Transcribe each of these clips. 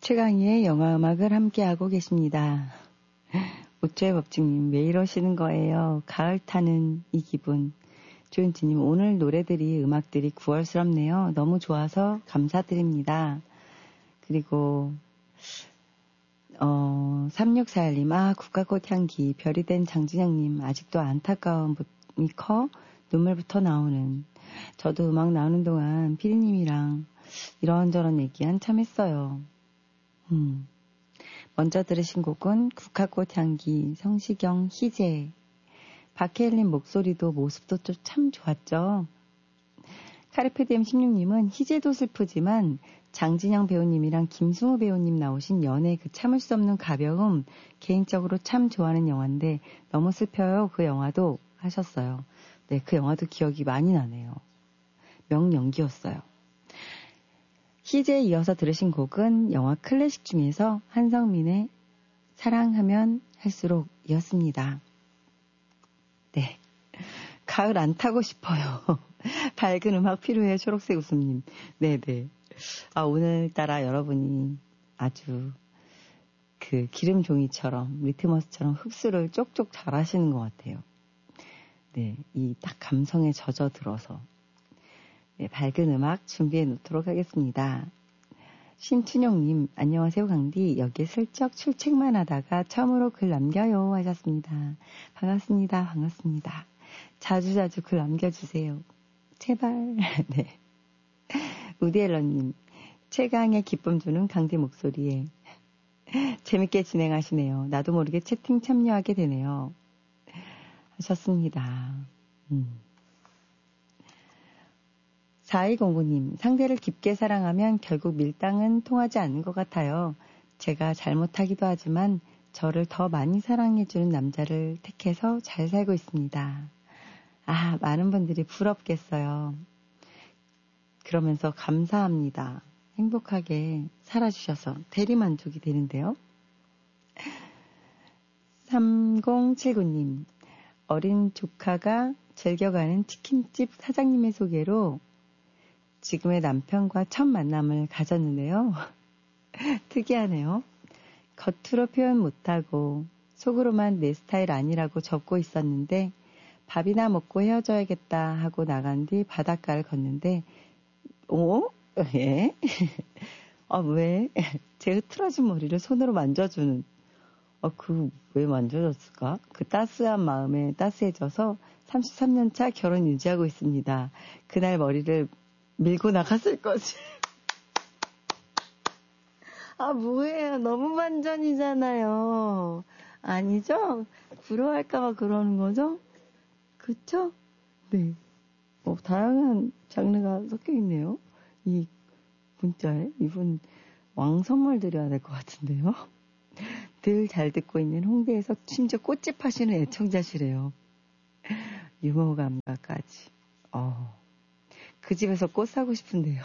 최강희의 영화음악을 함께하고 계십니다. 우주의 법칙님, 왜 이러시는 거예요? 가을 타는 이 기분. 조윤지님, 오늘 노래들이, 음악들이 9월스럽네요. 너무 좋아서 감사드립니다. 그리고 3641님, 국화꽃 향기. 별이 된 장진영님, 아직도 안타까움이 커 눈물부터 나오는. 저도 음악 나오는 동안 피디님이랑 이런저런 얘기 한참 했어요. 먼저 들으신 곡은 국화꽃 향기, 성시경, 희재. 박혜일님 목소리도 모습도 참 좋았죠. 카르페디엠 16님은 희재도 슬프지만 장진영 배우님이랑 김승우 배우님 나오신 연애 그 참을 수 없는 가벼움, 개인적으로 참 좋아하는 영화인데 너무 슬퍼요. 그 영화도 하셨어요. 네, 그 영화도 기억이 많이 나네요. 명연기였어요. 희재에 이어서 들으신 곡은 영화 클래식 중에서 한성민의 사랑하면 할수록 이었습니다. 네. 가을 안 타고 싶어요. 밝은 음악 필요해 초록색 웃음님. 네네. 오늘따라 여러분이 아주 그 기름 종이처럼 리트머스처럼 흡수를 쪽쪽 잘 하시는 것 같아요. 네. 이 딱 감성에 젖어들어서. 네, 밝은 음악 준비해 놓도록 하겠습니다. 신춘용님, 안녕하세요 강디. 여기에 슬쩍 출첵만 하다가 처음으로 글 남겨요 하셨습니다. 반갑습니다. 반갑습니다. 자주자주 글 남겨주세요. 제발. 네. 우디앨런님, 최강의 기쁨 주는 강디 목소리에 재밌게 진행하시네요. 나도 모르게 채팅 참여하게 되네요. 하셨습니다. 4209님, 상대를 깊게 사랑하면 결국 밀당은 통하지 않는 것 같아요. 제가 잘못하기도 하지만 저를 더 많이 사랑해주는 남자를 택해서 잘 살고 있습니다. 많은 분들이 부럽겠어요. 그러면서 감사합니다. 행복하게 살아주셔서 대리만족이 되는데요. 3079님, 어린 조카가 즐겨가는 치킨집 사장님의 소개로 지금의 남편과 첫 만남을 가졌는데요. 특이하네요. 겉으로 표현 못하고 속으로만 내 스타일 아니라고 접고 있었는데 밥이나 먹고 헤어져야겠다 하고 나간 뒤 바닷가를 걷는데 예? 왜? 제 흐트러진 머리를 손으로 만져주는 왜 만져줬을까? 그 따스한 마음에 따스해져서 33년차 결혼 유지하고 있습니다. 그날 머리를 밀고 나갔을 거지. 뭐예요? 너무 반전이잖아요. 아니죠? 부러워할까봐 그러는 거죠? 그쵸? 네. 다양한 장르가 섞여 있네요. 이 문자에. 이분 왕 선물 드려야 될 것 같은데요. 늘 잘 듣고 있는 홍대에서 심지어 꽃집 하시는 애청자시래요. 유머 감각까지. 그 집에서 꽃 사고 싶은데요.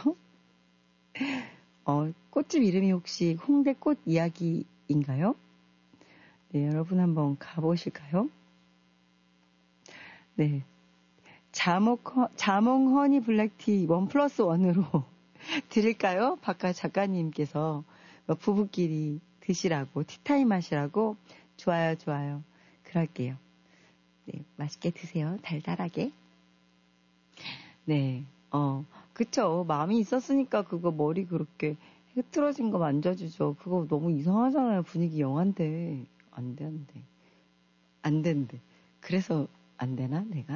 꽃집 이름이 혹시 홍대 꽃 이야기인가요? 네, 여러분 한번 가보실까요? 네. 자몽 허니 블랙티 1+1으로 드릴까요? 바깥 작가님께서 부부끼리 드시라고, 티타임 하시라고. 좋아요, 좋아요. 그럴게요. 네, 맛있게 드세요. 달달하게. 네, 그쵸. 마음이 있었으니까 그거 머리 그렇게 흐트러진 거 만져주죠. 그거 너무 이상하잖아요. 분위기 영한데. 안 된대. 그래서 안 되나, 내가?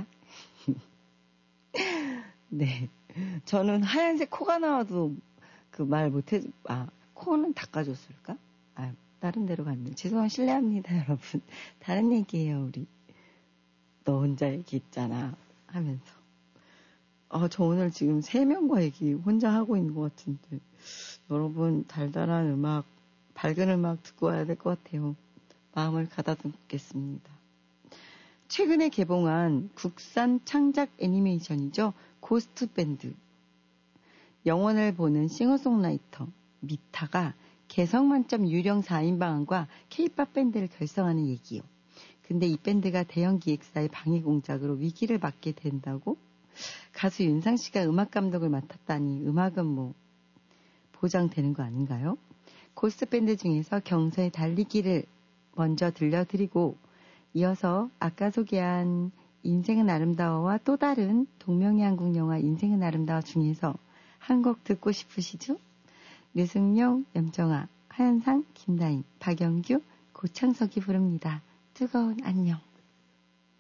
네. 저는 하얀색 코가 나와도 그 말 못해, 코는 닦아줬을까? 다른 데로 갔네. 실례합니다, 여러분. 다른 얘기예요, 우리. 너 혼자 얘기 있잖아. 하면서. 저 오늘 지금 3명과 얘기 혼자 하고 있는 것 같은데. 여러분, 달달한 음악, 밝은 음악 듣고 와야 될 것 같아요. 마음을 가다듬겠습니다. 최근에 개봉한 국산 창작 애니메이션이죠. 고스트 밴드. 영혼을 보는 싱어송라이터 미타가 개성 만점 유령 4인방과 K-POP 밴드를 결성하는 얘기요. 근데 이 밴드가 대형 기획사의 방해 공작으로 위기를 맞게 된다고? 가수 윤상 씨가 음악 감독을 맡았다니 음악은 보장되는 거 아닌가요? 고스트밴드 중에서 경서의 달리기를 먼저 들려드리고 이어서 아까 소개한 인생은 아름다워와 또 다른 동명의 한국 영화 인생은 아름다워 중에서 한 곡 듣고 싶으시죠? 류승룡, 염정아, 하현상, 김다인, 박영규, 고창석이 부릅니다. 뜨거운 안녕.